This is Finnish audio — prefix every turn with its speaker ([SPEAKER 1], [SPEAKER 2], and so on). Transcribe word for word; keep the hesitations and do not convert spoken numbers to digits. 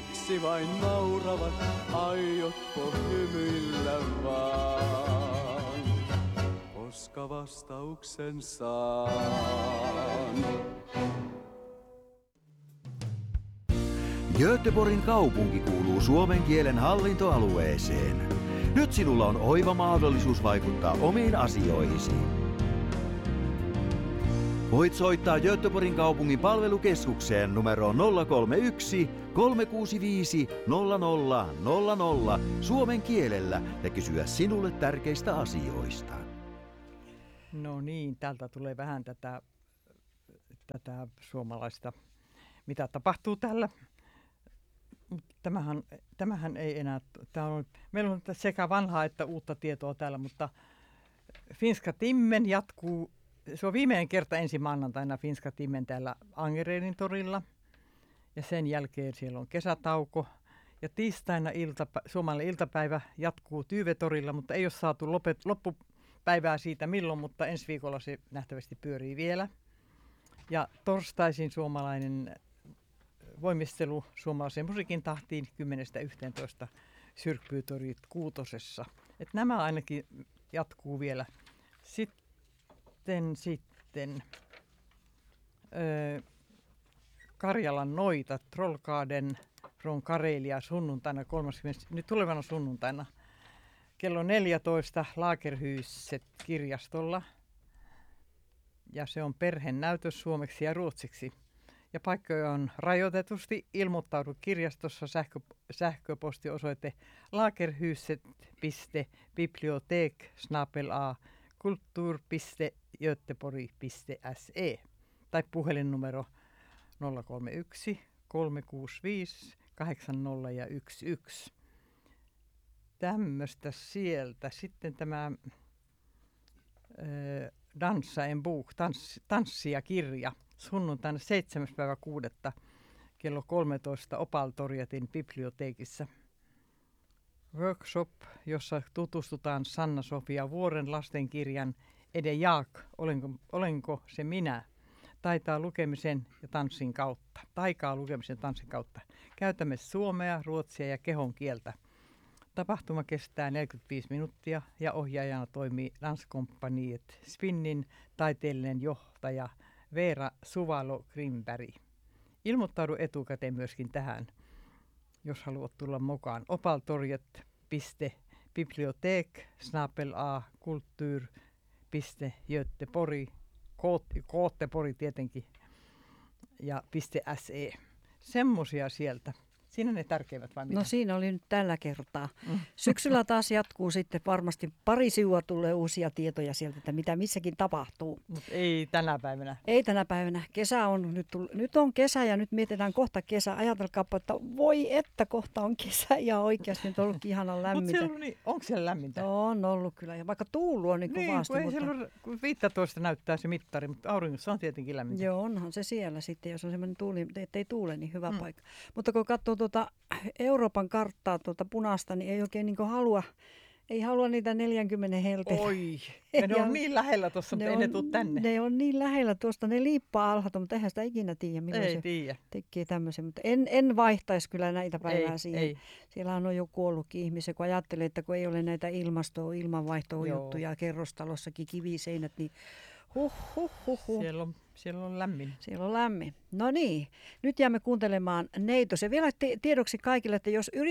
[SPEAKER 1] miksi vain nauravat, aiotko hymyillä vaan? Koska vastauksen saan.
[SPEAKER 2] Göteborgin kaupunki kuuluu suomen kielen hallintoalueeseen. Nyt sinulla on oiva mahdollisuus vaikuttaa omiin asioihisi. Voit soittaa Göteborgin kaupungin palvelukeskukseen numero nolla kolme yksi, kolme kuusi viisi, nolla nolla nolla nolla suomen kielellä ja kysyä sinulle tärkeistä asioista.
[SPEAKER 3] No niin, täältä tulee vähän tätä, tätä suomalaista, mitä tapahtuu täällä. Tämähän, tämähän ei enää, tämä on, meillä on sekä vanhaa että uutta tietoa täällä, mutta Finska Timmen jatkuu, se on viimeinen kerta ensi maanantaina Finska Timmen täällä Angeredin torilla ja sen jälkeen siellä on kesätauko ja tiistaina iltapä, suomalainen iltapäivä jatkuu Tyyvetorilla, mutta ei ole saatu lopet, loppupäivää siitä milloin, mutta ensi viikolla se nähtävästi pyörii vielä ja torstaisin suomalainen voimistelu suomalaisen musiikin tahtiin kymmenestä yhteentoista Syrppyytorit Kuutosessa. Et nämä ainakin jatkuu vielä. Sitten, sitten öö, Karjalan noita, Trollkaden från Karelia sunnuntaina kolmaskymmenes, nyt tulevana sunnuntaina kello neljätoista Lagerhuset kirjastolla. Ja se on perhenäytös suomeksi ja ruotsiksi. Ja paikkoja on rajoitetusti. Ilmoittaudu kirjastossa sähkö, sähköpostiosoite lagerhuset piste bibliotek snabel-a kultur piste göteborg piste se tai puhelinnumero nolla kolme yksi, kolme kuusi viisi, kahdeksan nolla ja yksi yksi. Tämmöistä sieltä. Sitten tämä äh, Dansa en bok, tans, tanssia kirja. Sunnuntaina seitsemäs päivä kuudetta kello kolmetoista Opaltorietin biblioteekissa. Workshop, jossa tutustutaan Sanna-Sofia Vuoren lastenkirjan Ede Jaak, olenko, olenko se minä? Taitaa lukemisen ja tanssin kautta. Taikaa lukemisen ja tanssin kautta. Käytämme suomea, ruotsia ja kehon kieltä. Tapahtuma kestää neljäkymmentäviisi minuuttia ja ohjaajana toimii Danskompaniet Spinnin taiteellinen johtaja Veera Suvalo-Grimberg. Ilmoittaudu etukäteen myöskin tähän, jos haluat tulla mukaan. Opaltorjet piste bibliotek snabel-a kultur piste göteborg, Göteborg tietenkin, ja .se. Semmoisia sieltä. Siinä ne tärkeimmät vai mitä?
[SPEAKER 4] No siinä oli nyt tällä kertaa. Mm. Syksyllä taas jatkuu sitten varmasti pari sivua tulee uusia tietoja sieltä, että mitä missäkin tapahtuu.
[SPEAKER 3] Mut ei tänä päivänä.
[SPEAKER 4] Ei tänä päivänä. Kesä on nyt, tull- nyt on kesä ja nyt mietitään kohta kesä. Ajatelkaapa, että voi että kohta on kesä ja oikeasti nyt on ollut ihanan lämmintä.
[SPEAKER 3] Mutta niin, onko siellä lämmintä?
[SPEAKER 4] On ollut kyllä. Ja vaikka tuulu on niin kovasti.
[SPEAKER 3] Niin, kun
[SPEAKER 4] mutta...
[SPEAKER 3] ei siellä ole, viisitoista näyttää se mittari, mutta auringossa on tietenkin lämmintä.
[SPEAKER 4] Joo, onhan se siellä sitten, jos on semmoinen tuuli, ettei tuule, niin hyvä mm. paikka. Mutta kun katsoo tuota Euroopan karttaa tuota punaista, niin ei oikein niin halua, ei halua niitä neljäkymmentä helteitä.
[SPEAKER 3] Oi, ja ne on niin lähellä tuossa, mutta ei ne tule tänne.
[SPEAKER 4] Ne on niin lähellä tuosta, ne liippaa alhaalta, mutta eihän sitä ikinä tiedä, milloin
[SPEAKER 3] ei
[SPEAKER 4] se
[SPEAKER 3] tiedä.
[SPEAKER 4] tekee tämmöisen. Mutta en, en vaihtaisi kyllä näitä päivää
[SPEAKER 3] ei,
[SPEAKER 4] siihen.
[SPEAKER 3] Ei.
[SPEAKER 4] Siellähän on jo kuollutkin ihmisiä, kun ajattelee, että kun ei ole näitä ilmastoa, ilmanvaihto-juttuja, kerrostalossakin kiviseinät, niin huh, huh, huh, huh.
[SPEAKER 3] Siellä on, siellä on lämmin.
[SPEAKER 4] Siellä on lämmin. No niin, nyt jäämme kuuntelemaan Neitosen. Vielä tiedoksi kaikille, että jos